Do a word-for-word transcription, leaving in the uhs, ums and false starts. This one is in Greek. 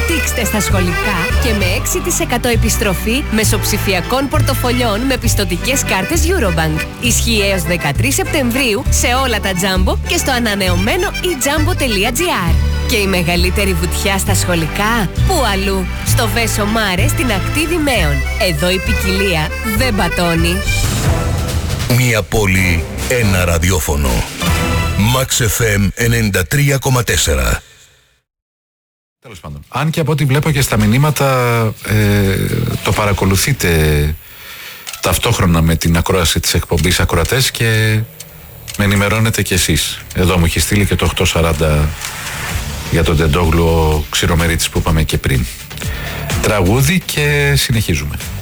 Δείξτε στα σχολικά και με έξι τοις εκατό επιστροφή μέσω ψηφιακών πορτοφολιών με πιστωτικές κάρτες Eurobank. Ισχύει έως δεκατρείς Σεπτεμβρίου σε όλα τα Jumbo και στο ανανεωμένο e jumbo τελεία gr. Και η μεγαλύτερη βουτιά στα σχολικά, πού αλλού? Στο Βέσο Μάρε στην ακτή Δημαίων. Εδώ η ποικιλία δεν πατώνει. Μία πόλη, ένα ραδιόφωνο. Max εφ εμ ενενήντα τρία κόμμα τέσσερα. Τέλος πάντων. Αν και από ό,τι βλέπω και στα μηνύματα ε, το παρακολουθείτε ταυτόχρονα με την ακρόαση της εκπομπής ακροατές και με ενημερώνετε κι εσείς. Εδώ μου έχει στείλει και το οκτώ σαράντα για τον Τεντόγλου ο Ξηρομερίτης που είπαμε και πριν. Τραγούδι και συνεχίζουμε.